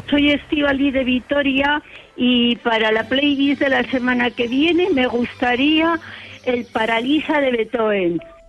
Soy Estíbaliz de Vitoria y para la playlist de la semana que viene me gustaría el Paralisa de Beethoven.